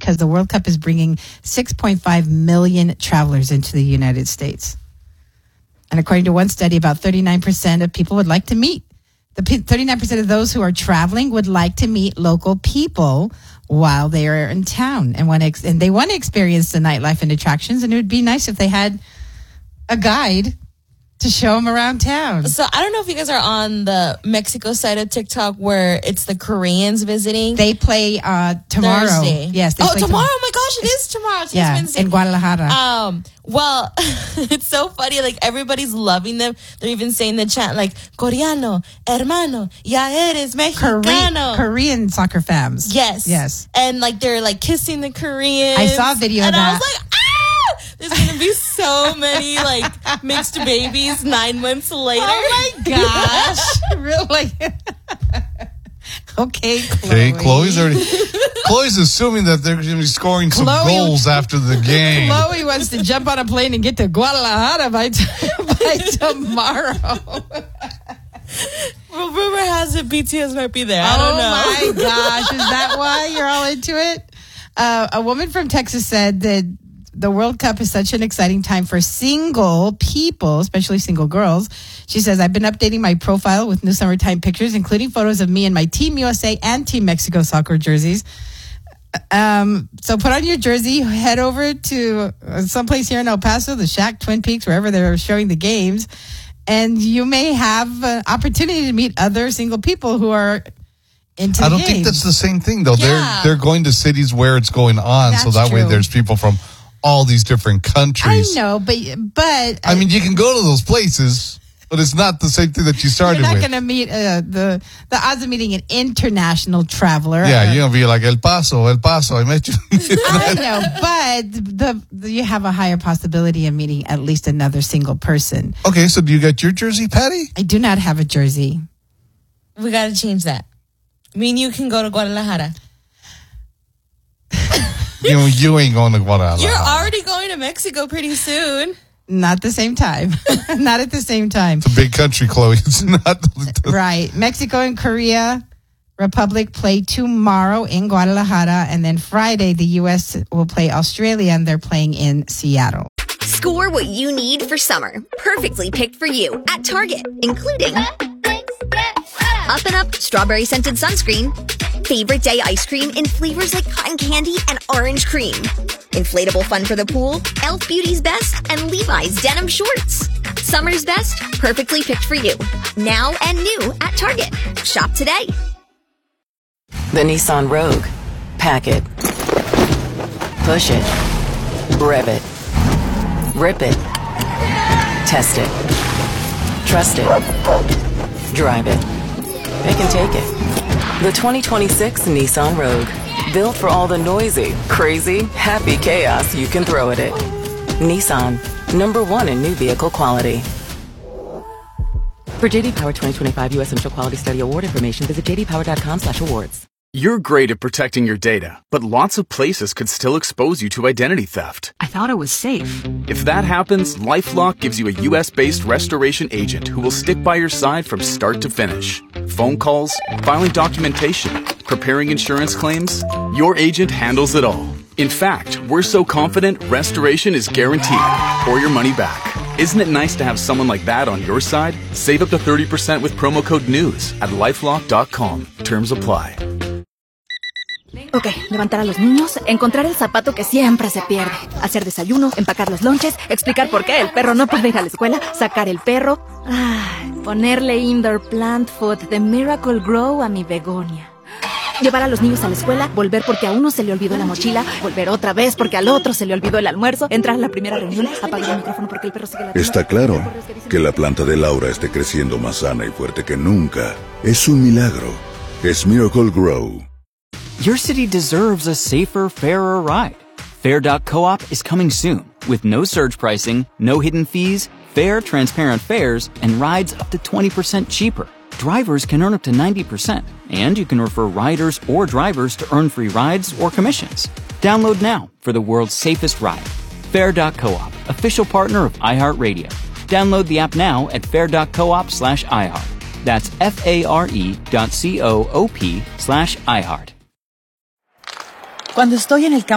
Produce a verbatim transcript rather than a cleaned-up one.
because the World Cup is bringing six point five million travelers into the United States. And according to one study, about thirty-nine percent of people would like to meet. The thirty-nine percent of those who are traveling would like to meet local people while they are in town. And, want to ex- and they want to experience the nightlife and attractions. And it would be nice if they had a guide to show them around town. So I don't know if you guys are on the Mexico side of TikTok where it's the Koreans visiting. They play uh, tomorrow. Thursday. Yes. They oh, play tomorrow! Tom- oh my gosh, it is tomorrow. It's yeah, Wednesday. in Guadalajara. Um. Well, it's so funny. Like everybody's loving them. They're even saying the chant like "Coreano, hermano, ya eres mexicano." Korean, Korean soccer fans. Yes. Yes. And like they're like kissing the Koreans. I saw a video and of that. I was like, ah! There's gonna be so many like mixed babies nine months later. Oh my gosh! Really? Okay, Chloe. Okay, Chloe's already. Chloe's assuming that they're going to be scoring some Chloe- goals after the game. Chloe wants to jump on a plane and get to Guadalajara by t- by tomorrow. Well, rumor has it B T S might be there. I don't know. Oh my gosh, is that why you're all into it? Uh, a woman from Texas said that the World Cup is such an exciting time for single people, especially single girls. She says, I've been updating my profile with new summertime pictures, including photos of me in my Team U S A and Team Mexico soccer jerseys. Um, so put on your jersey, head over to someplace here in El Paso, the Shack, Twin Peaks, wherever they're showing the games, and you may have an opportunity to meet other single people who are into the I don't games. think that's the same thing, though. Yeah. They're they're going to cities where it's going on, so That's that way true. there's people from all these different I countries. know, but but I mean, you can go to those places, but it's not the same thing that you started you're not with. going to meet uh, the the odds of meeting an international traveler. Yeah, uh, you're going to be like, El Paso, El Paso, I met you. I know, but the, the you have a higher possibility of meeting at least another single person. Okay, so do you got your jersey, Patty? I do not have a jersey. We got to change that. I mean, you can go to Guadalajara. You you ain't going to Guadalajara. You're already going to Mexico pretty soon. Not the same time. Not at the same time. It's a big country, Chloe. It's not. Right. Mexico and Korea Republic play tomorrow in Guadalajara, and then Friday the U S will play Australia, and they're playing in Seattle. Score what you need for summer. Perfectly picked for you at Target, including Up and Up Strawberry Scented Sunscreen, Favorite Day Ice Cream in flavors like cotton candy and orange cream, Inflatable Fun for the Pool, e l f Beauty's Best, and Levi's Denim Shorts. Summer's best, perfectly picked for you. Now and new at Target. Shop today. The Nissan Rogue. Pack it. Push it. Rev it. Rip it. Test it. Trust it. Drive it. It can take it. The twenty twenty-six Nissan Rogue. Built for all the noisy, crazy, happy chaos you can throw at it. Nissan. Number one in new vehicle quality. For J D Power twenty twenty-five U S Initial Quality Study Award information, visit j d power dot com slash awards. You're great at protecting your data, but lots of places could still expose you to identity theft. I thought it was safe. If that happens, LifeLock gives you a U S-based restoration agent who will stick by your side from start to finish. Phone calls, filing documentation, preparing insurance claims, your agent handles it all. In fact, we're so confident restoration is guaranteed or your money back. Isn't it nice to have someone like that on your side? Save up to thirty percent with promo code NEWS at lifelock dot com. Terms apply. Ok, levantar a los niños, encontrar el zapato que siempre se pierde, hacer desayuno, empacar los lonches, explicar por qué el perro no puede ir a la escuela, sacar el perro, ay, ponerle indoor plant food de Miracle Grow a mi begonia. Llevar a los niños a la escuela, volver porque a uno se le olvidó la mochila, volver otra vez porque al otro se le olvidó el almuerzo, entrar a la primera reunión, apagar el micrófono porque el perro sigue latiendo. Está claro que la planta de Laura esté creciendo más sana y fuerte que nunca. Es un milagro. Es Miracle Grow. Your city deserves a safer, fairer ride. Fair dot coop is coming soon with no surge pricing, no hidden fees, fair, transparent fares, and rides up to twenty percent cheaper. Drivers can earn up to ninety percent, and you can refer riders or drivers to earn free rides or commissions. Download now for the world's safest ride. Fair dot coop, official partner of iHeartRadio. Download the app now at fair dot coop slash iHeart. That's F-A-R-E dot C-O-O-P slash iHeart. Cuando estoy en el campo